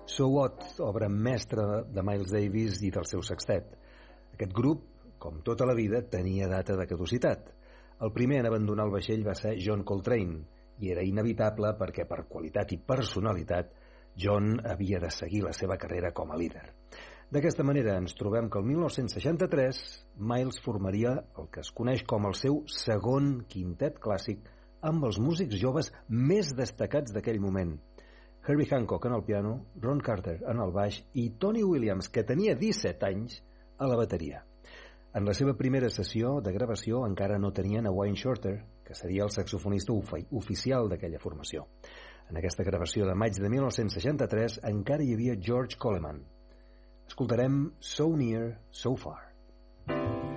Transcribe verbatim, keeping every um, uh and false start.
So What, obra mestra de Miles Davis i del seu sextet. Aquest grup, com tota la vida, tenia data de caducitat. El primer en abandonar el vaixell va ser John Coltrane, i era inevitable perquè per qualitat i personalitat John havia de seguir la seva carrera com a líder. D'aquesta manera ens trobem que el mil nou-cents seixanta-tres Miles formaria el que es coneix com el seu segon quintet clàssic amb els músics joves més destacats d'aquell moment. Herbie Hancock en el piano, Ron Carter en el baix i Tony Williams, que tenia disset anys, a la bateria. En la seva primera sessió de gravació encara no tenien a Wayne Shorter, que seria el saxofonista oficial d'aquella formació. En aquesta gravació de maig de mil nou-cents seixanta-tres encara hi havia George Coleman. Escoltarem So Near, So Far.